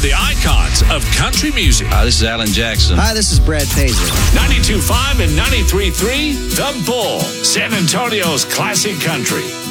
and the icons of country music. Hi, this is Alan Jackson. Hi, this is Brad Paisley. 92.5 and 93.3, The Bull, San Antonio's classic country.